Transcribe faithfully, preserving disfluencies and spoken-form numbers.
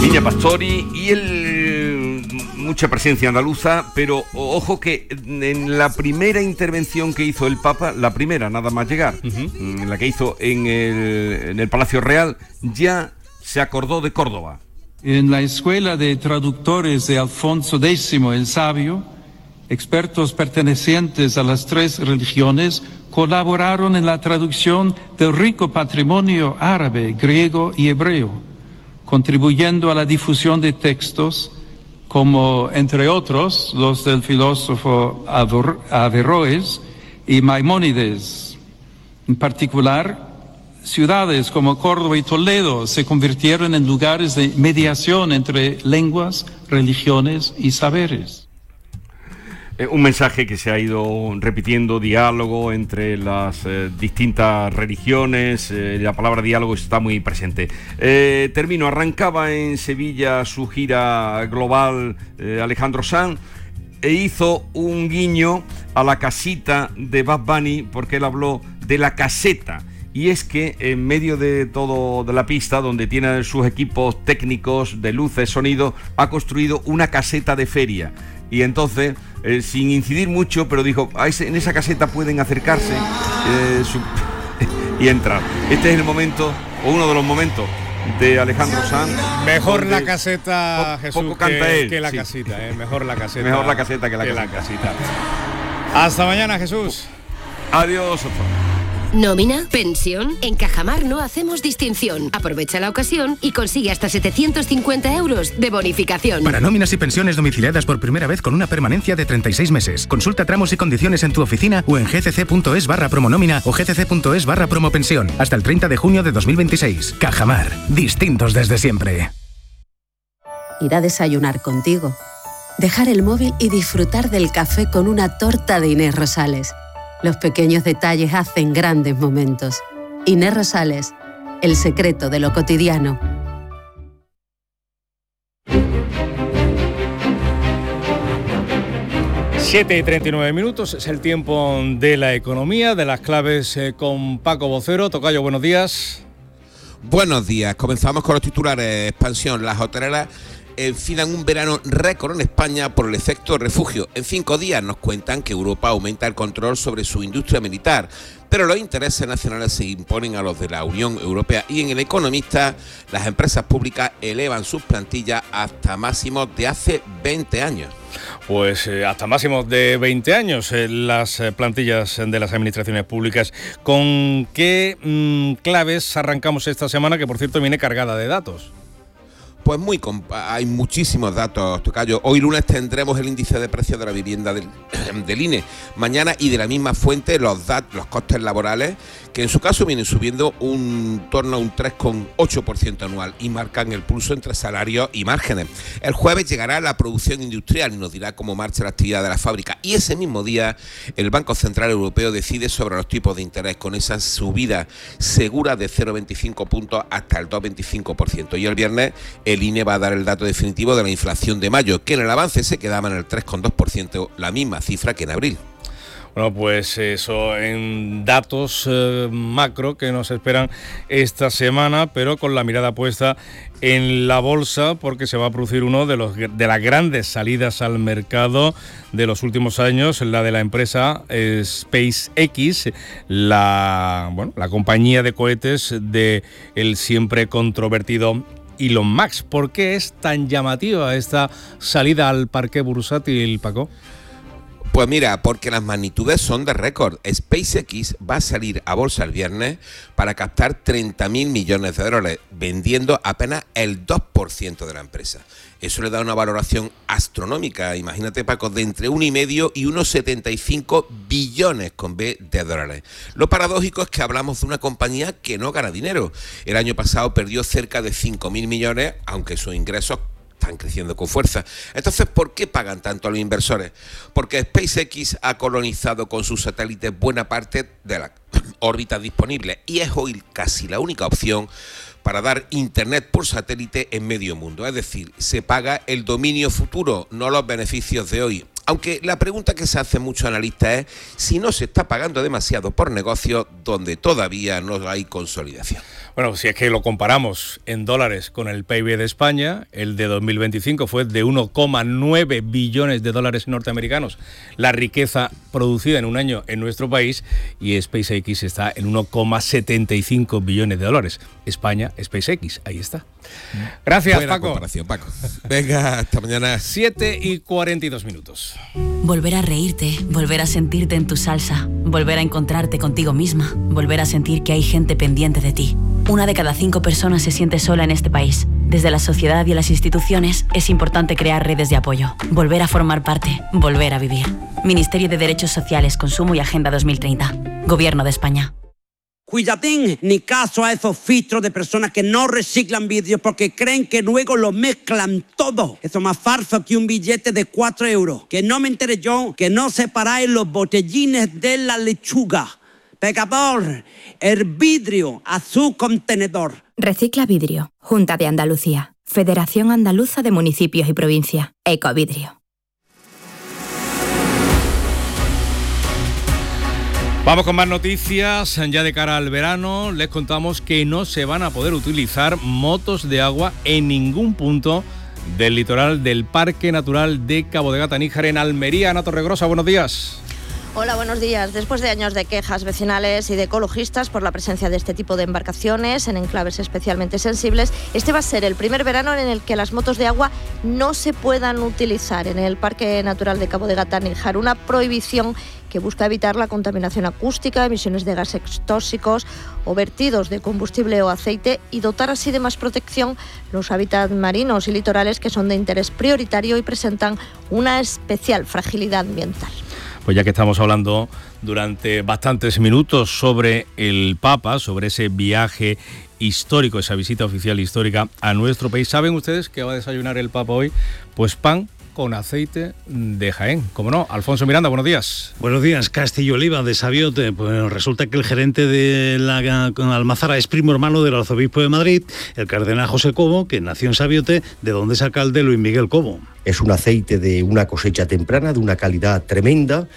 Niña Pastori y el, mucha presencia andaluza, pero ojo que en la primera intervención que hizo el Papa, la primera nada más llegar, uh-huh. la que hizo en el, en el Palacio Real, ya se acordó de Córdoba. En la Escuela de Traductores de Alfonso X el Sabio, expertos pertenecientes a las tres religiones colaboraron en la traducción del rico patrimonio árabe, griego y hebreo, contribuyendo a la difusión de textos como, entre otros, los del filósofo Averroes y Maimónides. En particular, ciudades como Córdoba y Toledo se convirtieron en lugares de mediación entre lenguas, religiones y saberes. Un mensaje que se ha ido repitiendo, diálogo entre las eh, distintas religiones, eh, la palabra diálogo está muy presente. Eh, termino, arrancaba en Sevilla su gira global eh, Alejandro Sanz e hizo un guiño a la casita de Bad Bunny porque él habló de la caseta. Y es que en medio de todo de la pista, donde tiene sus equipos técnicos de luces, sonido, ha construido una caseta de feria. Y entonces, eh, sin incidir mucho, pero dijo, a ese, en esa caseta pueden acercarse eh, su, y entrar. Este es el momento, o uno de los momentos, de Alejandro Sanz. Mejor la caseta, po, Jesús, poco canta que, él, que la sí. casita, eh. Mejor la caseta. Mejor la caseta que la, que casita. la casita. Hasta mañana, Jesús. Adiós. ¿Nómina? ¿Pensión? En Cajamar no hacemos distinción. Aprovecha la ocasión y consigue hasta setecientos cincuenta euros de bonificación. Para nóminas y pensiones domiciliadas por primera vez con una permanencia de treinta y seis meses. Consulta tramos y condiciones en tu oficina o en gcc.es barra promonómina o gcc.es barra promopensión. Hasta el treinta de junio de dos mil veintiséis. Cajamar. Distintos desde siempre. Ir a desayunar contigo. Dejar el móvil y disfrutar del café con una torta de Inés Rosales. Los pequeños detalles hacen grandes momentos. Inés Rosales, el secreto de lo cotidiano. siete y treinta y nueve minutos, es el tiempo de la economía, de las claves eh, con Paco Vocero. Tocayo, buenos días. Buenos días, comenzamos con los titulares. Expansión, las hoteleras enfilan un verano récord en España por el efecto refugio. En cinco días nos cuentan que Europa aumenta el control sobre su industria militar, pero los intereses nacionales se imponen a los de la Unión Europea. Y en El Economista, las empresas públicas elevan sus plantillas hasta máximos de hace veinte años. Pues eh, hasta máximos de veinte años eh, las eh, plantillas de las administraciones públicas. ¿Con qué mmm, claves arrancamos esta semana, que por cierto viene cargada de datos? Pues muy compa- hay muchísimos datos, Tocayo. Hoy lunes tendremos el índice de precios de la vivienda del, del I N E. Mañana, y de la misma fuente, los dat- los costes laborales, que en su caso vienen subiendo un torno a un tres coma ocho por ciento anual y marcan el pulso entre salarios y márgenes. El jueves llegará la producción industrial y nos dirá cómo marcha la actividad de la fábrica. Y ese mismo día, el Banco Central Europeo decide sobre los tipos de interés, con esa subida segura de cero coma veinticinco puntos hasta el dos coma veinticinco por ciento. Y el viernes, el I N E va a dar el dato definitivo de la inflación de mayo, que en el avance se quedaba en el tres coma dos por ciento, la misma cifra que en abril. Bueno, pues eso, en datos eh, macro que nos esperan esta semana, pero con la mirada puesta en la bolsa, porque se va a producir uno de los de las grandes salidas al mercado de los últimos años, la de la empresa eh, SpaceX, la bueno, la compañía de cohetes de el siempre controvertido Elon Musk. ¿Por qué es tan llamativa esta salida al parque bursátil, Paco? Pues mira, porque las magnitudes son de récord. SpaceX va a salir a bolsa el viernes para captar treinta mil millones de dólares, vendiendo apenas el dos por ciento de la empresa. Eso le da una valoración astronómica, imagínate, Paco, de entre uno y medio y unos setenta y cinco billones con B de dólares. Lo paradójico es que hablamos de una compañía que no gana dinero. El año pasado perdió cerca de cinco mil millones, aunque sus ingresos están creciendo con fuerza. Entonces, ¿por qué pagan tanto a los inversores? Porque SpaceX ha colonizado con sus satélites buena parte de las órbitas disponibles y es hoy casi la única opción para dar internet por satélite en medio mundo. Es decir, se paga el dominio futuro, no los beneficios de hoy. Aunque la pregunta que se hacen muchos analistas es si no se está pagando demasiado por negocios donde todavía no hay consolidación. Bueno, si es que lo comparamos en dólares con el P I B de España, el de dos mil veinticinco fue de uno coma nueve billones de dólares norteamericanos, la riqueza producida en un año en nuestro país, y SpaceX está en uno coma setenta y cinco billones de dólares. España, SpaceX, ahí está. Gracias, Buena Paco. comparación, Paco. Venga, hasta mañana. siete y cuarenta y dos minutos. Volver a reírte, volver a sentirte en tu salsa, volver a encontrarte contigo misma, volver a sentir que hay gente pendiente de ti. Una de cada cinco personas se siente sola en este país. Desde la sociedad y las instituciones es importante crear redes de apoyo, volver a formar parte, volver a vivir. Ministerio de Derechos Sociales, Consumo y Agenda dos mil treinta. Gobierno de España. Cuidadín, ni caso a esos filtros de personas que no reciclan vídeos porque creen que luego lo mezclan todo. Eso es más falso que un billete de cuatro euros. Que no me enteré yo, que no separáis los botellines de la lechuga. Pecador, el vidrio a su contenedor. Recicla Vidrio, Junta de Andalucía, Federación Andaluza de Municipios y Provincias, Ecovidrio. Vamos con más noticias. Ya de cara al verano les contamos que no se van a poder utilizar motos de agua en ningún punto del litoral del Parque Natural de Cabo de Gata-Níjar en Almería. Ana Torregrosa, buenos días. Hola, buenos días. Después de años de quejas vecinales y de ecologistas por la presencia de este tipo de embarcaciones en enclaves especialmente sensibles, este va a ser el primer verano en el que las motos de agua no se puedan utilizar en el Parque Natural de Cabo de Gata-Níjar. Una prohibición que busca evitar la contaminación acústica, emisiones de gases tóxicos o vertidos de combustible o aceite y dotar así de más protección los hábitats marinos y litorales que son de interés prioritario y presentan una especial fragilidad ambiental. Pues ya que estamos hablando durante bastantes minutos sobre el Papa, sobre ese viaje histórico, esa visita oficial histórica a nuestro país, ¿saben ustedes qué va a desayunar el Papa hoy? Pues pan con aceite de Jaén. ¿Cómo no? Alfonso Miranda, buenos días. Buenos días. Castillo Oliva de Sabiote. Pues resulta que el gerente de la Almazara es primo hermano del arzobispo de Madrid, el cardenal José Cobo, que nació en Sabiote, de donde es alcalde Luis Miguel Cobo. Es un aceite de una cosecha temprana, de una calidad tremenda,